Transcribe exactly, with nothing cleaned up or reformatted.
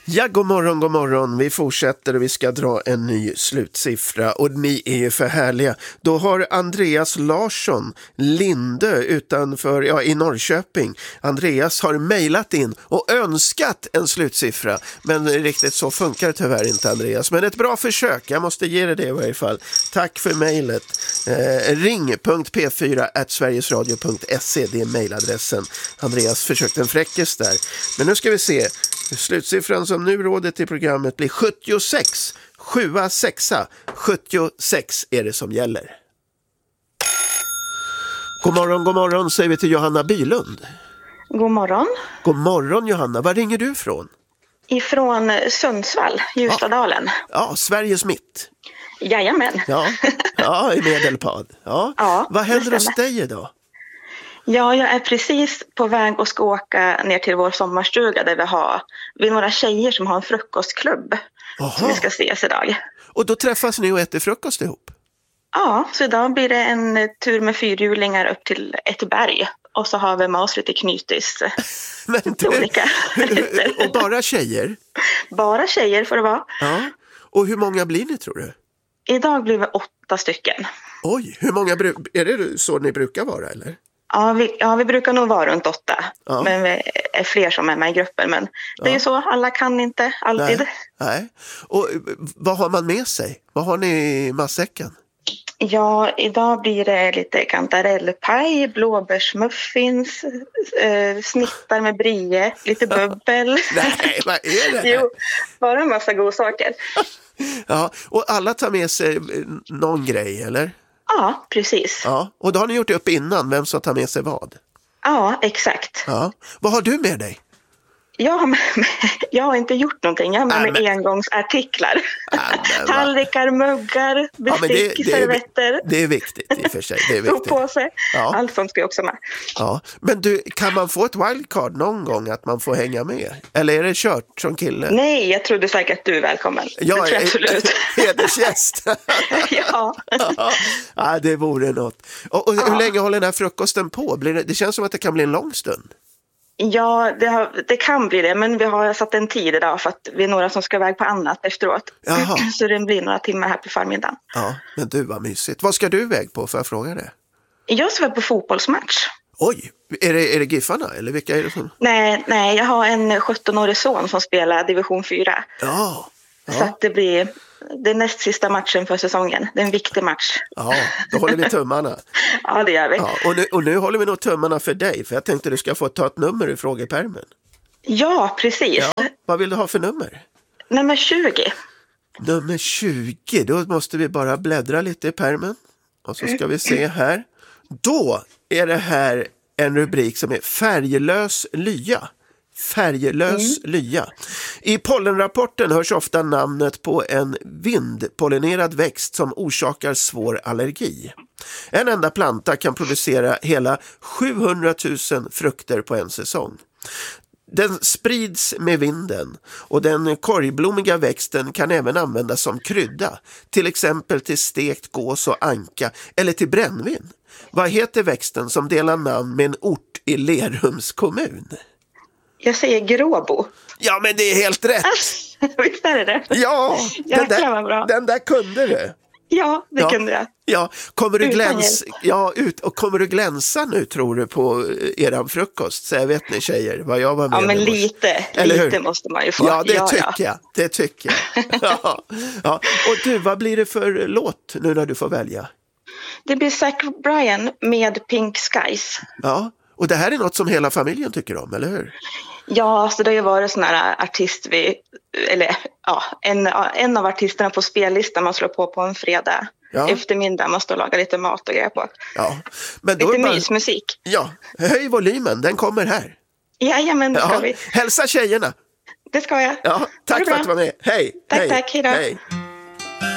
Ja, god morgon, god morgon. Vi fortsätter och vi ska dra en ny slutsiffra och ni är ju för härliga. Då har Andreas Larsson, Lindö utanför, ja, i Norrköping. Andreas har mejlat in och önskat en slutsiffra, men riktigt så funkar det tyvärr inte, Andreas. Men ett bra försök, jag måste ge dig det i varje fall. Tack för mejlet. Eh, ring punkt p fyra at sverigesradio punkt se, det är mejladressen. Andreas försökte en fräckis där. Men nu ska vi se. Slutsiffran som nu råder till programmet blir sjuttiosex. Sjua, sexa. sjuttiosex är det som gäller. God morgon, god morgon säger vi till Johanna Bylund. God morgon. God morgon Johanna, var ringer du ifrån? Ifrån Sundsvall, Ljustadalen. Ja, ja, Sveriges mitt. Jajamän. Ja, ja, i Medelpad. Ja. Ja, vad händer hos dig idag? Ja, jag är precis på väg och ska åka ner till vår sommarstuga där vi har, vi är några tjejer som har en frukostklubb. Aha. Som vi ska ses idag. Och då träffas ni och äter frukost ihop? Ja, så idag blir det en tur med fyrhjulingar upp till ett berg. Och så har vi med oss lite knytis. Men du, olika och bara tjejer? Bara tjejer får det vara. Ja. Och hur många blir ni, tror du? Idag blir vi åtta stycken. Oj, hur många bru- är det så ni brukar vara, eller? Ja vi, ja, vi brukar nog vara runt åtta. Ja. Men vi är fler som är med i gruppen. Men det är ja. ju så, alla kan inte alltid. Nej. Nej. Och vad har man med sig? Vad har ni i matsäcken? Ja, idag blir det lite kantarellpaj, blåbärsmuffins, eh, snittar med brie, lite bubbel. Nej, vad är det? Jo, bara en massa godsaker. Ja, och alla tar med sig någon grej, eller? Ja, precis. Ja, och då har ni gjort det upp innan, vem som tar med sig vad? Ja, exakt. Ja. Vad har du med dig? Jag har, med, jag har inte gjort någonting. Jag har med Nej, mig men... engångsartiklar. Nej, men, tallrikar, muggar, bestick, ja, det, det servetter. Är, det är viktigt i och för sig. Det är viktigt. På sig. Ja. Allt sånt ska jag också med. Ja. Men du, kan man få ett wildcard någon gång att man får hänga med? Eller är det kört som kille? Nej, jag trodde säkert att du är välkommen. Jag är absolut. hedersgäst. Ja. Ja. Ja, det vore något. Och, och hur ja. länge håller den här frukosten på? Blir det, det känns som att det kan bli en lång stund. Ja, det, har, det kan bli det, men vi har satt en tid idag för att vi är några som ska iväg på annat efteråt. Jaha. Så det blir några timmar här på förmiddagen. Ja, men du, var mysigt. Vad ska du iväg på, för att fråga det? Jag ska på fotbollsmatch. Oj, är det, är det Giffarna eller vilka är det som? Nej, nej, jag har en sjuttonårig son som spelar division fyra. Ja. Ja. Så att det blir det är näst sista matchen för säsongen. Det är en viktig match. Ja, då håller vi tummarna. Ja, det gör vi. Ja, och, nu, och nu håller vi nog tummarna för dig, för jag tänkte du ska få ta ett nummer i frågepärmen. Ja, precis. Ja, vad vill du ha för nummer? Nummer tjugo. Nummer tjugo, då måste vi bara bläddra lite i pärmen. Och så ska vi se här. Då är det här en rubrik som är färglös lya. Färglös mm. lya. I pollenrapporten hörs ofta namnet på en vindpollinerad växt som orsakar svår allergi. En enda planta kan producera hela sjuhundratusen frukter på en säsong. Den sprids med vinden och den korgblommiga växten kan även användas som krydda, till exempel till stekt gås och anka eller till brännvin. Vad heter växten som delar namn med en ort i Lerums kommun? Jag säger Gråbo. Ja, men det är helt rätt. Visst är det det? Ja, den där, den där kunde du. Ja, det ja. kunde jag. Ja, kommer du glänsa ja, ut och kommer du glänsa nu, tror du, på eran frukost? Så jag vet ni tjejer vad jag var med. Ja, men lite, Eller lite hur? måste man ju få. Ja, det ja, tycker ja. jag. Det tycker jag. Ja, ja. Och du, vad blir det för låt nu när du får välja? Det blir Zach Bryan med Pink Skies. Ja, och det här är något som hela familjen tycker om, eller hur? Ja, så det har ju varit sån här artist vi, eller ja, en, en av artisterna på spellistan man slår på på en fredag. Ja. Eftermiddag, man står och lagar lite mat och grejer på. Ja. Men då lite bara... mysmusik. Ja, höj volymen, den kommer här. Jajamän, det ska ja. vi. Hälsa tjejerna. Det ska jag. Ja, tack för att du var med. Hej. Tack, hej, tack. Hej då. Hej.